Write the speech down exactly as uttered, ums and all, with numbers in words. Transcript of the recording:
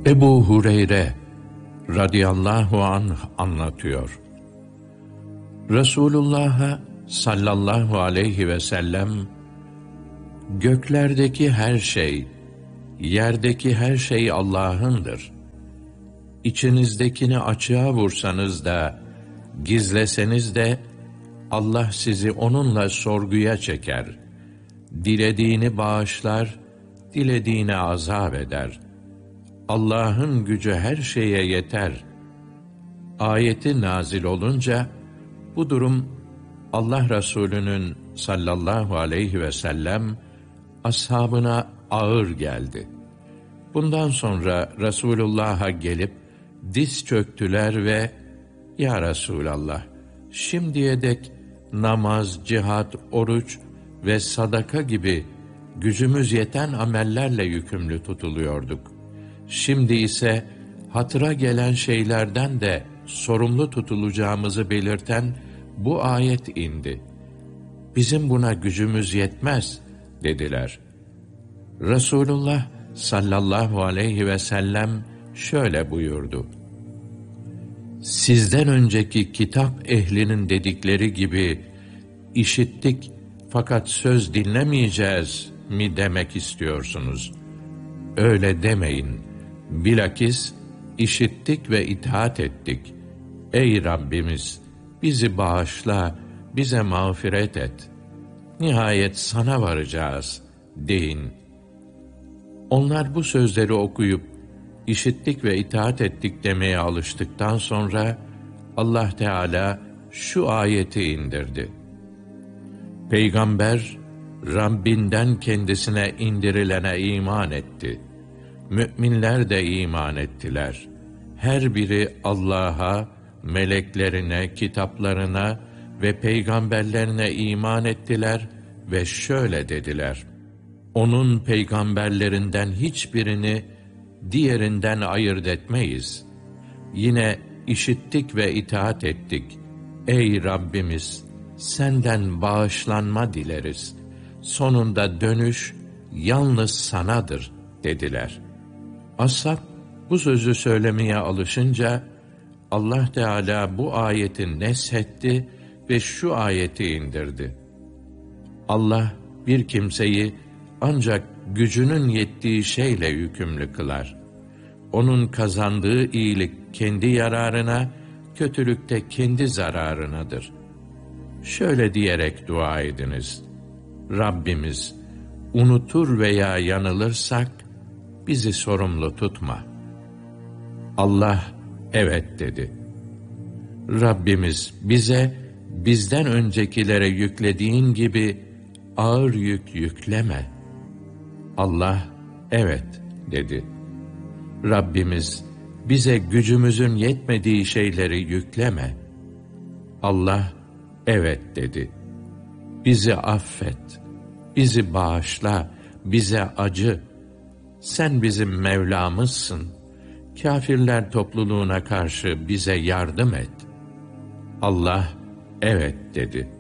Ebu Hureyre radıyallahu anh anlatıyor. Resulullah'a sallallahu aleyhi ve sellem, göklerdeki her şey, yerdeki her şey Allah'ındır. İçinizdekini açığa vursanız da, gizleseniz de, Allah sizi onunla sorguya çeker. Dilediğini bağışlar, dilediğini azap eder. Allah'ın gücü her şeye yeter. Ayeti nazil olunca, bu durum Allah Resulü'nün sallallahu aleyhi ve sellem ashabına ağır geldi. Bundan sonra Resulullah'a gelip diz çöktüler ve "Ya Resulallah, şimdiye dek namaz, cihat, oruç ve sadaka gibi gücümüz yeten amellerle yükümlü tutuluyorduk. Şimdi ise hatıra gelen şeylerden de sorumlu tutulacağımızı belirten bu ayet indi. Bizim buna gücümüz yetmez" dediler. Resulullah sallallahu aleyhi ve sellem şöyle buyurdu: "Sizden önceki kitap ehlinin dedikleri gibi işittik fakat söz dinlemeyeceğiz mi demek istiyorsunuz? Öyle demeyin. Bilakis işittik ve itaat ettik. Ey Rabbimiz, bizi bağışla, bize mağfiret et. Nihayet sana varacağız deyin." Onlar bu sözleri okuyup işittik ve itaat ettik demeye alıştıktan sonra Allah Teala şu ayeti indirdi: Peygamber Rabbinden kendisine indirilene iman etti. Müminler de iman ettiler. Her biri Allah'a, meleklerine, kitaplarına ve peygamberlerine iman ettiler ve şöyle dediler: Onun peygamberlerinden hiçbirini diğerinden ayırt etmeyiz. Yine işittik ve itaat ettik. Ey Rabbimiz, senden bağışlanma dileriz. Sonunda dönüş yalnız sanadır dediler. Ashab bu sözü söylemeye alışınca Allah Teala bu ayeti neshetti ve şu ayeti indirdi: Allah bir kimseyi ancak gücünün yettiği şeyle yükümlü kılar. Onun kazandığı iyilik kendi yararına, kötülük de kendi zararınadır. Şöyle diyerek dua ediniz: Rabbimiz, unutur veya yanılırsak bizi sorumlu tutma. Allah evet dedi. Rabbimiz, bize bizden öncekilere yüklediğin gibi ağır yük yükleme. Allah evet dedi. Rabbimiz, bize gücümüzün yetmediği şeyleri yükleme. Allah evet dedi. Bizi affet, bizi bağışla, bize acı. Sen bizim Mevlamızsın. Kâfirler topluluğuna karşı bize yardım et. Allah evet dedi.